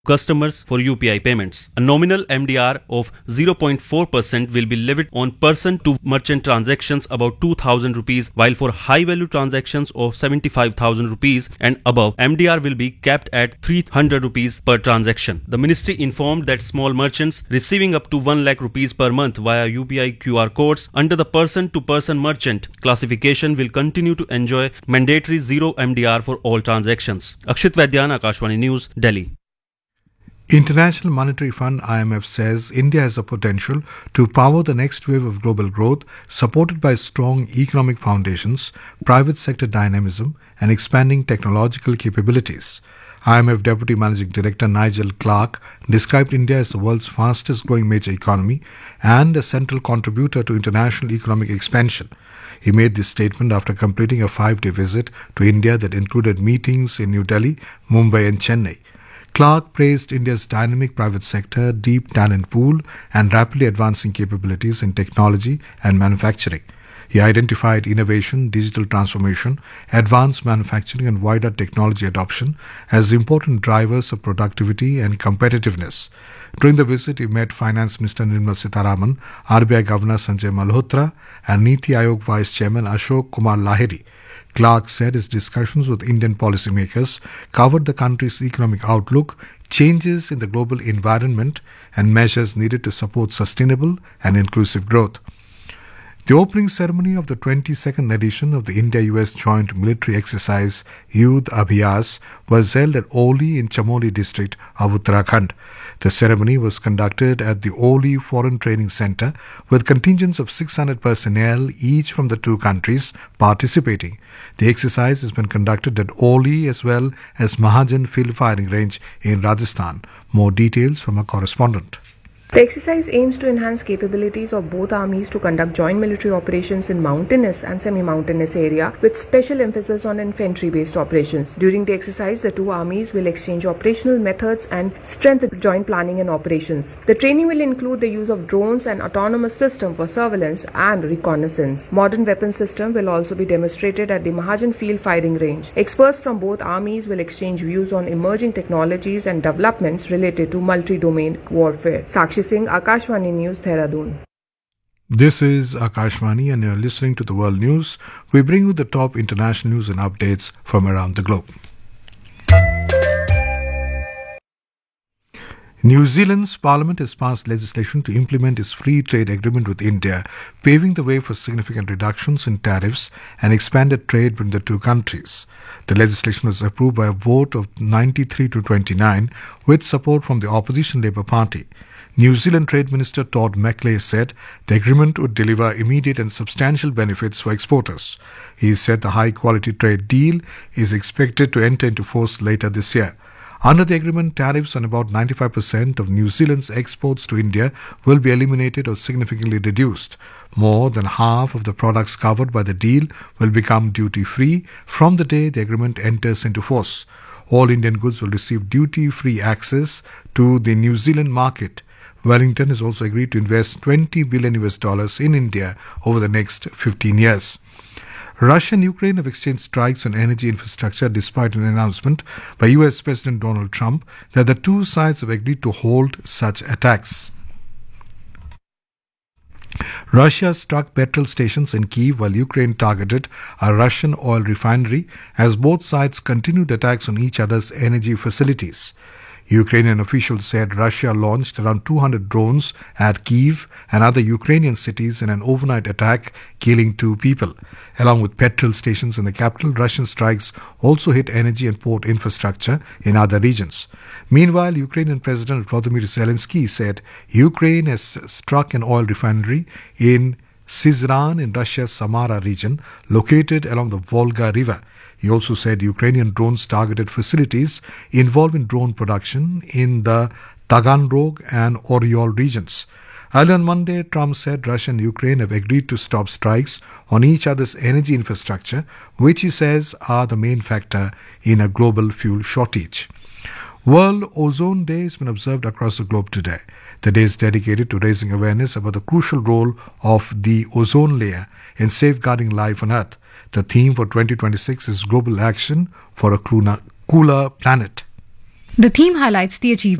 customers for UPI payments. A nominal MDR of 0.4% will be levied on person-to-merchant transactions about 2,000 rupees, while for high-value transactions of 75,000 rupees and above, MDR will be capped at 300 rupees per transaction. The ministry informed that small merchants receiving up to 1 lakh rupees per month via UPI QR codes under the person-to-person merchant classification will continue to enjoy mandatory zero MDR for all transactions. Akshit Vaidyan, Akashvani News, Delhi. International Monetary Fund IMF says India has the potential to power the next wave of global growth, supported by strong economic foundations, private sector dynamism, and expanding technological capabilities. IMF Deputy Managing Director Nigel Clark described India as the world's fastest growing major economy and a central contributor to international economic expansion. He made this statement after completing a 5-day visit to India that included meetings in New Delhi, Mumbai, and Chennai. Clark praised India's dynamic private sector, deep talent pool, and rapidly advancing capabilities in technology and manufacturing. He identified innovation, digital transformation, advanced manufacturing, and wider technology adoption as important drivers of productivity and competitiveness. During the visit, he met Finance Minister Nirmala Sitharaman, RBI Governor Sanjay Malhotra, and Niti Aayog Vice Chairman Ashok Kumar Lahiri. Clark said his discussions with Indian policymakers covered the country's economic outlook, changes in the global environment, and measures needed to support sustainable and inclusive growth. The opening ceremony of the 22nd edition of the India-US Joint Military Exercise Yudh Abhyas was held at Oli in Chamoli district of Uttarakhand. The ceremony was conducted at the Oli Foreign Training Centre with contingents of 600 personnel, each from the two countries, participating. The exercise has been conducted at Oli as well as Mahajan Field Firing Range in Rajasthan. More details from our correspondent. The exercise aims to enhance capabilities of both armies to conduct joint military operations in mountainous and semi-mountainous area with special emphasis on infantry-based operations. During the exercise, the two armies will exchange operational methods and strengthen joint planning and operations. The training will include the use of drones and autonomous system for surveillance and reconnaissance. Modern weapon system will also be demonstrated at the Mahajan Field Firing Range. Experts from both armies will exchange views on emerging technologies and developments related to multi-domain warfare. Sakshi Singh, Akashvani News, Dehradun. This is Akashvani and you're listening to the World News. We bring you the top international news and updates from around the globe. New Zealand's parliament has passed legislation to implement its free trade agreement with India, paving the way for significant reductions in tariffs and expanded trade between the two countries. The legislation was approved by a vote of 93 to 29 with support from the opposition Labour Party. New Zealand Trade Minister Todd Macleay said the agreement would deliver immediate and substantial benefits for exporters. He said the high-quality trade deal is expected to enter into force later this year. Under the agreement, tariffs on about 95% of New Zealand's exports to India will be eliminated or significantly reduced. More than half of the products covered by the deal will become duty-free from the day the agreement enters into force. All Indian goods will receive duty-free access to the New Zealand market. Wellington has also agreed to invest $20 billion in India over the next 15 years. Russia and Ukraine have exchanged strikes on energy infrastructure despite an announcement by US President Donald Trump that the two sides have agreed to hold such attacks. Russia struck petrol stations in Kyiv while Ukraine targeted a Russian oil refinery as both sides continued attacks on each other's energy facilities. Ukrainian officials said Russia launched around 200 drones at Kyiv and other Ukrainian cities in an overnight attack, killing 2 people. Along with petrol stations in the capital, Russian strikes also hit energy and port infrastructure in other regions. Meanwhile, Ukrainian President Volodymyr Zelensky said Ukraine has struck an oil refinery in Syzran in Russia's Samara region, located along the Volga River. He also said Ukrainian drones targeted facilities involved in drone production in the Taganrog and Oryol regions. Earlier on Monday, Trump said Russia and Ukraine have agreed to stop strikes on each other's energy infrastructure, which he says are the main factor in a global fuel shortage. World Ozone Day has been observed across the globe today. The day is dedicated to raising awareness about the crucial role of the ozone layer in safeguarding life on Earth. The theme for 2026 is Global Action for a Cooler Planet. The theme highlights the achievements